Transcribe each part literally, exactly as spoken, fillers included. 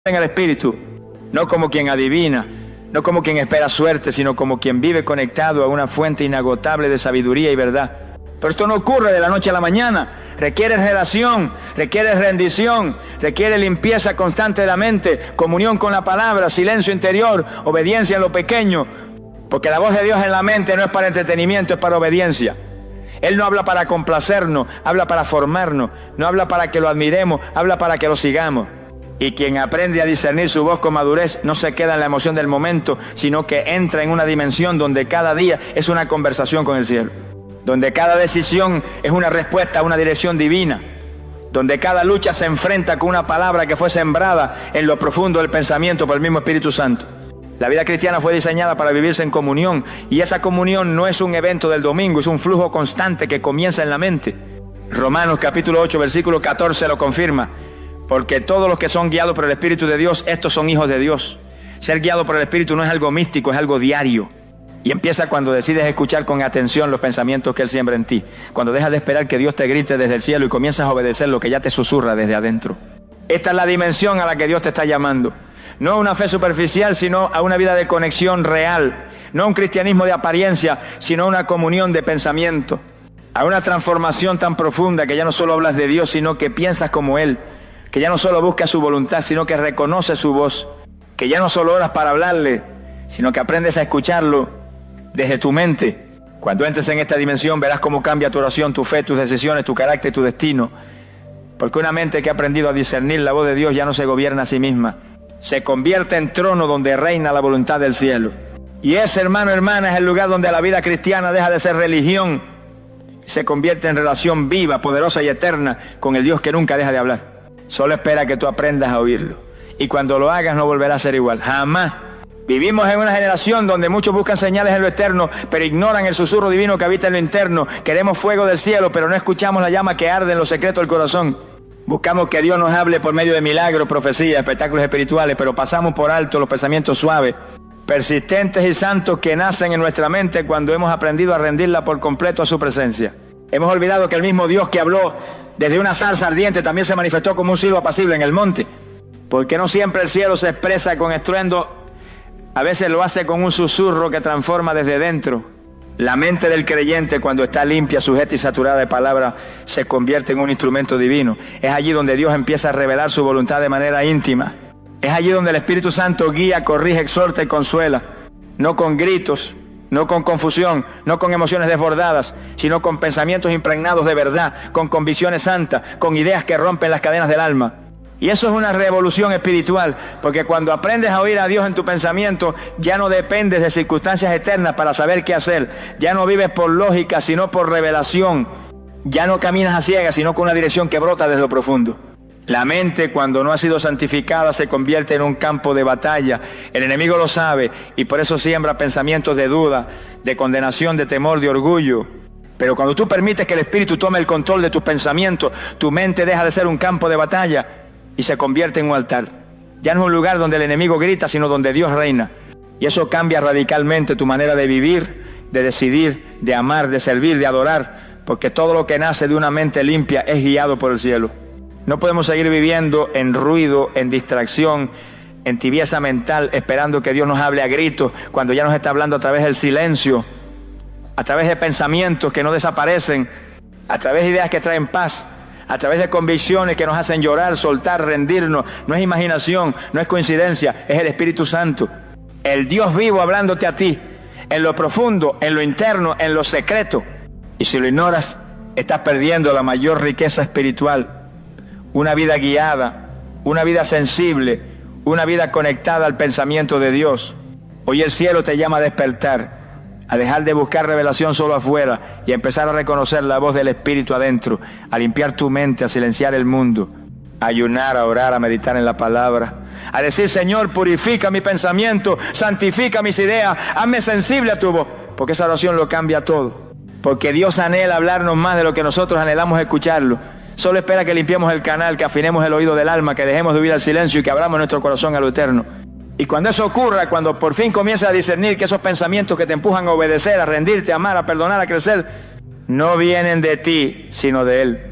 en el Espíritu, no como quien adivina, no como quien espera suerte, sino como quien vive conectado a una fuente inagotable de sabiduría y verdad. Pero esto no ocurre de la noche a la mañana, requiere relación, requiere rendición, requiere limpieza constante de la mente, comunión con la palabra, silencio interior, obediencia en lo pequeño, porque la voz de Dios en la mente no es para entretenimiento, es para obediencia. Él no habla para complacernos, habla para formarnos, no habla para que lo admiremos, habla para que lo sigamos. Y quien aprende a discernir su voz con madurez no se queda en la emoción del momento, sino que entra en una dimensión donde cada día es una conversación con el cielo, donde cada decisión es una respuesta a una dirección divina, donde cada lucha se enfrenta con una palabra que fue sembrada en lo profundo del pensamiento por el mismo Espíritu Santo. La vida cristiana fue diseñada para vivirse en comunión, y esa comunión no es un evento del domingo, es un flujo constante que comienza en la mente. Romanos capítulo ocho, versículo catorce lo confirma. Porque todos los que son guiados por el Espíritu de Dios, estos son hijos de Dios. Ser guiado por el Espíritu no es algo místico, es algo diario. Y empieza cuando decides escuchar con atención los pensamientos que Él siembra en ti. Cuando dejas de esperar que Dios te grite desde el cielo y comienzas a obedecer lo que ya te susurra desde adentro. Esta es la dimensión a la que Dios te está llamando. No a una fe superficial, sino a una vida de conexión real. No a un cristianismo de apariencia, sino a una comunión de pensamiento. A una transformación tan profunda que ya no solo hablas de Dios, sino que piensas como Él. Que ya no solo buscas su voluntad, sino que reconoces su voz. Que ya no solo oras para hablarle, sino que aprendes a escucharlo desde tu mente. Cuando entres en esta dimensión verás cómo cambia tu oración, tu fe, tus decisiones, tu carácter y tu destino. Porque una mente que ha aprendido a discernir la voz de Dios ya no se gobierna a sí misma. Se convierte en trono donde reina la voluntad del cielo. Y ese, hermano, hermana, es el lugar donde la vida cristiana deja de ser religión. Se convierte en relación viva, poderosa y eterna con el Dios que nunca deja de hablar. Solo espera que tú aprendas a oírlo. Y cuando lo hagas no volverá a ser igual. Jamás. Vivimos en una generación donde muchos buscan señales en lo externo, pero ignoran el susurro divino que habita en lo interno. Queremos fuego del cielo, pero no escuchamos la llama que arde en los secretos del corazón. Buscamos que Dios nos hable por medio de milagros, profecías, espectáculos espirituales, pero pasamos por alto los pensamientos suaves, persistentes y santos que nacen en nuestra mente cuando hemos aprendido a rendirla por completo a su presencia. Hemos olvidado que el mismo Dios que habló desde una zarza ardiente también se manifestó como un silbo apacible en el monte. Porque no siempre el cielo se expresa con estruendo, a veces lo hace con un susurro que transforma desde dentro. La mente del creyente, cuando está limpia, sujeta y saturada de palabra, se convierte en un instrumento divino. Es allí donde Dios empieza a revelar su voluntad de manera íntima. Es allí donde el Espíritu Santo guía, corrige, exhorta y consuela. No con gritos, no con confusión, no con emociones desbordadas, sino con pensamientos impregnados de verdad, con convicciones santas, con ideas que rompen las cadenas del alma. Y eso es una revolución espiritual, porque cuando aprendes a oír a Dios en tu pensamiento, ya no dependes de circunstancias externas para saber qué hacer. Ya no vives por lógica, sino por revelación. Ya no caminas a ciegas, sino con una dirección que brota desde lo profundo. La mente, cuando no ha sido santificada, se convierte en un campo de batalla. El enemigo lo sabe y por eso siembra pensamientos de duda, de condenación, de temor, de orgullo. Pero cuando tú permites que el Espíritu tome el control de tus pensamientos, tu mente deja de ser un campo de batalla y se convierte en un altar. Ya no es un lugar donde el enemigo grita, sino donde Dios reina. Y eso cambia radicalmente tu manera de vivir, de decidir, de amar, de servir, de adorar, porque todo lo que nace de una mente limpia es guiado por el cielo. No podemos seguir viviendo en ruido, en distracción, en tibieza mental, esperando que Dios nos hable a gritos, cuando ya nos está hablando a través del silencio, a través de pensamientos que no desaparecen, a través de ideas que traen paz, a través de convicciones que nos hacen llorar, soltar, rendirnos. No es imaginación, no es coincidencia, es el Espíritu Santo. El Dios vivo hablándote a ti, en lo profundo, en lo interno, en lo secreto. Y si lo ignoras, estás perdiendo la mayor riqueza espiritual. Una vida guiada, una vida sensible, una vida conectada al pensamiento de Dios. Hoy el cielo te llama a despertar, a dejar de buscar revelación solo afuera y a empezar a reconocer la voz del Espíritu adentro, a limpiar tu mente, a silenciar el mundo, a ayunar, a orar, a meditar en la palabra, a decir: Señor, purifica mi pensamiento, santifica mis ideas, hazme sensible a tu voz, porque esa oración lo cambia todo. Porque Dios anhela hablarnos más de lo que nosotros anhelamos escucharlo. Solo espera que limpiemos el canal, que afinemos el oído del alma, que dejemos de huir al silencio y que abramos nuestro corazón a lo eterno. Y cuando eso ocurra, cuando por fin comiences a discernir que esos pensamientos que te empujan a obedecer, a rendirte, a amar, a perdonar, a crecer, no vienen de ti, sino de Él.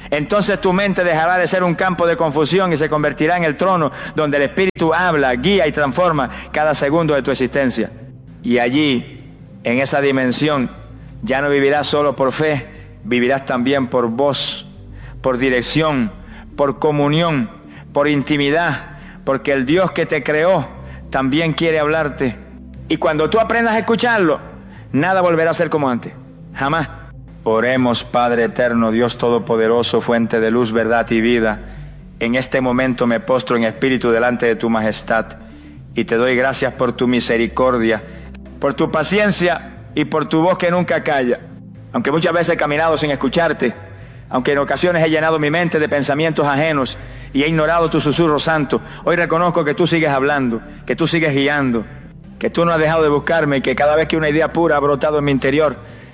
Entonces tu mente dejará de ser un campo de confusión y se convertirá en el trono donde el Espíritu habla, guía y transforma cada segundo de tu existencia. Y allí, en esa dimensión, ya no vivirás solo por fe, vivirás también por voz, por dirección, por comunión, por intimidad, porque el Dios que te creó también quiere hablarte. Y cuando tú aprendas a escucharlo, nada volverá a ser como antes, jamás. Oremos, Padre eterno, Dios todopoderoso, fuente de luz, verdad y vida. En este momento me postro en espíritu delante de tu majestad y te doy gracias por tu misericordia, por tu paciencia y por tu voz que nunca calla. Aunque muchas veces he caminado sin escucharte, aunque en ocasiones he llenado mi mente de pensamientos ajenos y he ignorado tu susurro santo, hoy reconozco que tú sigues hablando, que tú sigues guiando, que tú no has dejado de buscarme y que cada vez que una idea pura ha brotado en mi interior,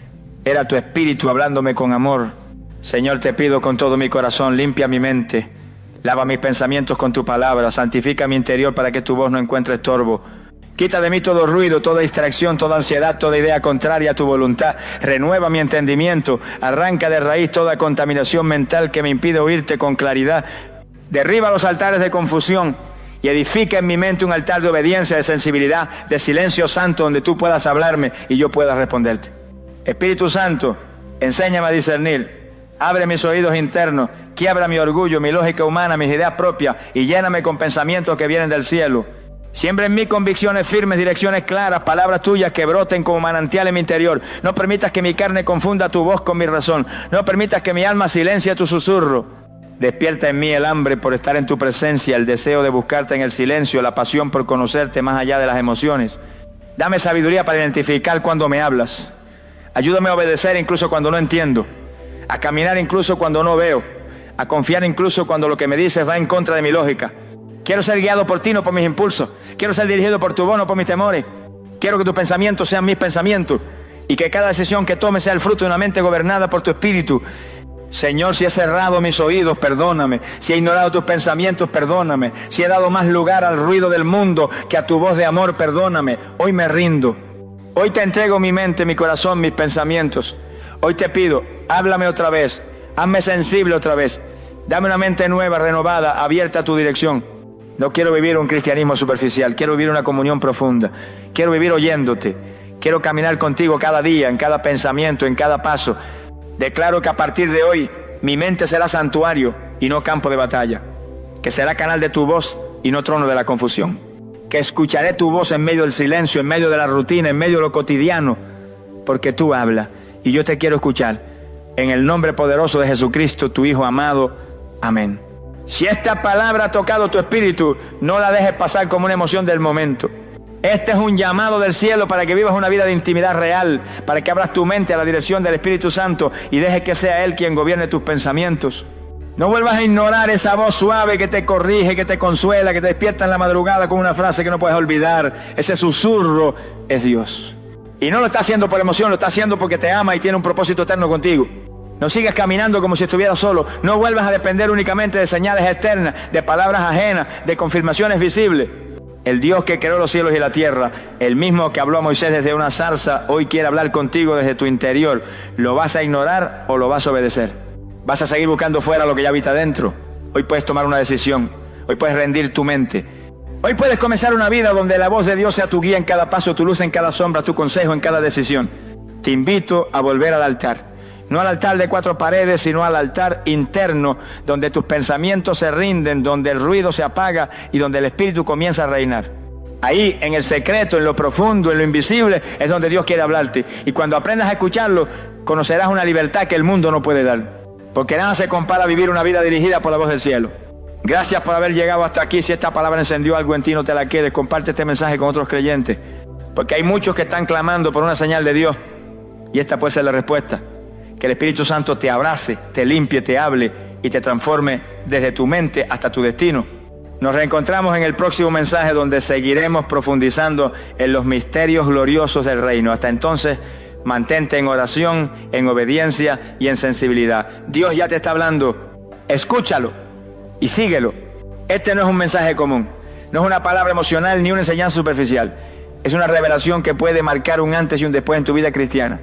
era tu espíritu hablándome con amor. Señor, te pido con todo mi corazón, limpia mi mente, lava mis pensamientos con tu palabra, santifica mi interior para que tu voz no encuentre estorbo. Quita de mí todo ruido, toda distracción, toda ansiedad, toda idea contraria a tu voluntad. Renueva mi entendimiento, arranca de raíz toda contaminación mental que me impide oírte con claridad. Derriba los altares de confusión y edifica en mi mente un altar de obediencia, de sensibilidad, de silencio santo donde tú puedas hablarme y yo pueda responderte. Espíritu Santo, enséñame a discernir, abre mis oídos internos, quiebra mi orgullo, mi lógica humana, mis ideas propias y lléname con pensamientos que vienen del cielo. Siembra en mí convicciones firmes, direcciones claras, palabras tuyas que broten como manantial en mi interior. No permitas que mi carne confunda tu voz con mi razón. No permitas que mi alma silencie tu susurro. Despierta en mí el hambre por estar en tu presencia, el deseo de buscarte en el silencio, la pasión por conocerte más allá de las emociones. Dame sabiduría para identificar cuando me hablas. Ayúdame a obedecer incluso cuando no entiendo, a caminar incluso cuando no veo, a confiar incluso cuando lo que me dices va en contra de mi lógica. Quiero ser guiado por ti, no por mis impulsos. Quiero ser dirigido por tu voz, no por mis temores. Quiero que tus pensamientos sean mis pensamientos y que cada decisión que tome sea el fruto de una mente gobernada por tu espíritu. Señor, si he cerrado mis oídos, perdóname. Si he ignorado tus pensamientos, perdóname. Si he dado más lugar al ruido del mundo que a tu voz de amor, perdóname. Hoy me rindo. Hoy te entrego mi mente, mi corazón, mis pensamientos. Hoy te pido, háblame otra vez. Hazme sensible otra vez. Dame una mente nueva, renovada, abierta a tu dirección. No quiero vivir un cristianismo superficial. Quiero vivir una comunión profunda. Quiero vivir oyéndote. Quiero caminar contigo cada día, en cada pensamiento, en cada paso. Declaro que a partir de hoy mi mente será santuario y no campo de batalla, que será canal de tu voz y no trono de la confusión, que escucharé tu voz en medio del silencio, en medio de la rutina, en medio de lo cotidiano, porque tú hablas y yo te quiero escuchar. En el nombre poderoso de Jesucristo, tu Hijo amado. Amén. Si esta palabra ha tocado tu espíritu, no la dejes pasar como una emoción del momento. Este es un llamado del cielo para que vivas una vida de intimidad real, para que abras tu mente a la dirección del Espíritu Santo y dejes que sea Él quien gobierne tus pensamientos. No vuelvas a ignorar esa voz suave que te corrige, que te consuela, que te despierta en la madrugada con una frase que no puedes olvidar. Ese susurro es Dios. Y no lo está haciendo por emoción, lo está haciendo porque te ama y tiene un propósito eterno contigo. No sigas caminando como si estuvieras solo. No vuelvas a depender únicamente de señales externas, de palabras ajenas, de confirmaciones visibles. El Dios que creó los cielos y la tierra, el mismo que habló a Moisés desde una zarza, hoy quiere hablar contigo desde tu interior. ¿Lo vas a ignorar o lo vas a obedecer? ¿Vas a seguir buscando fuera lo que ya habita dentro? Hoy puedes tomar una decisión. Hoy puedes rendir tu mente. Hoy puedes comenzar una vida donde la voz de Dios sea tu guía en cada paso, tu luz en cada sombra, tu consejo en cada decisión. Te invito a volver al altar. No al altar de cuatro paredes, sino al altar interno, donde tus pensamientos se rinden, donde el ruido se apaga y donde el Espíritu comienza a reinar. Ahí, en el secreto, en lo profundo, en lo invisible, es donde Dios quiere hablarte. Y cuando aprendas a escucharlo, conocerás una libertad que el mundo no puede dar. Porque nada se compara a vivir una vida dirigida por la voz del cielo. Gracias por haber llegado hasta aquí. Si esta palabra encendió algo en ti, no te la quedes. Comparte este mensaje con otros creyentes. Porque hay muchos que están clamando por una señal de Dios. Y esta puede ser la respuesta. Que el Espíritu Santo te abrace, te limpie, te hable y te transforme desde tu mente hasta tu destino. Nos reencontramos en el próximo mensaje donde seguiremos profundizando en los misterios gloriosos del reino. Hasta entonces, mantente en oración, en obediencia y en sensibilidad. Dios ya te está hablando. Escúchalo y síguelo. Este no es un mensaje común. No es una palabra emocional ni una enseñanza superficial. Es una revelación que puede marcar un antes y un después en tu vida cristiana.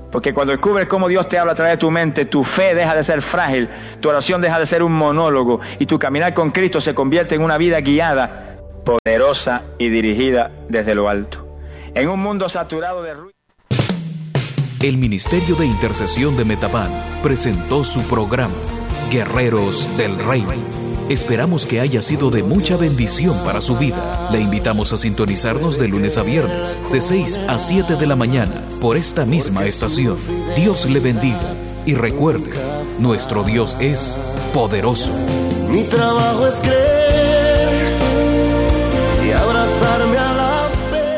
Porque cuando descubres cómo Dios te habla a través de tu mente, tu fe deja de ser frágil, tu oración deja de ser un monólogo y tu caminar con Cristo se convierte en una vida guiada, poderosa y dirigida desde lo alto. En un mundo saturado de ruido. El Ministerio de Intercesión de Metapán presentó su programa, Guerreros del Reino. Esperamos que haya sido de mucha bendición para su vida. Le invitamos a sintonizarnos de lunes a viernes, de seis a siete de la mañana, por esta misma estación. Dios le bendiga. Y recuerde, nuestro Dios es poderoso. Mi trabajo es creer y abrazarme a la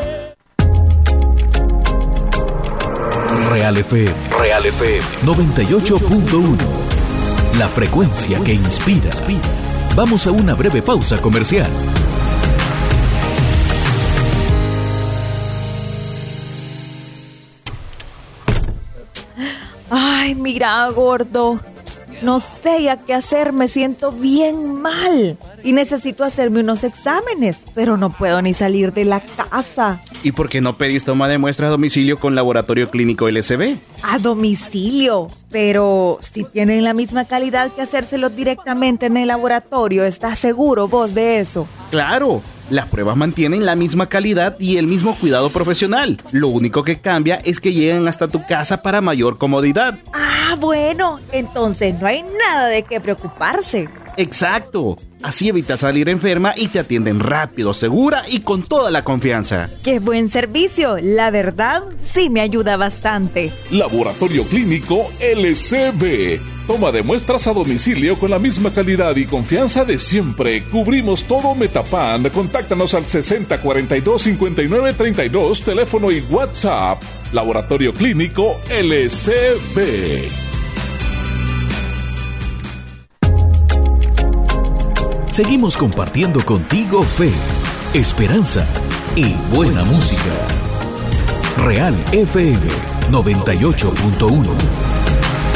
fe. Real F M. Real F M. noventa y ocho punto uno. La frecuencia que inspira. Vamos a una breve pausa comercial. Ay, mira, gordo. No sé ya qué hacer, me siento bien mal. Y necesito hacerme unos exámenes, pero no puedo ni salir de la casa. ¿Y por qué no pedís toma de muestras a domicilio con Laboratorio Clínico L C B? A domicilio, pero si tienen la misma calidad que hacérselos directamente en el laboratorio, ¿estás seguro vos de eso? ¡Claro! Las pruebas mantienen la misma calidad y el mismo cuidado profesional. Lo único que cambia es que llegan hasta tu casa para mayor comodidad. Ah, bueno, entonces no hay nada de qué preocuparse. Exacto. Así evitas salir enferma y te atienden rápido, segura y con toda la confianza. ¡Qué buen servicio! La verdad, sí me ayuda bastante. Laboratorio Clínico L C B. Toma de muestras a domicilio con la misma calidad y confianza de siempre. Cubrimos todo Metapán. Contáctanos al sesenta cuarenta y dos cincuenta y nueve treinta y dos, teléfono y WhatsApp. Laboratorio Clínico L C B. Seguimos compartiendo contigo fe, esperanza y buena música. Real F M noventa y ocho punto uno.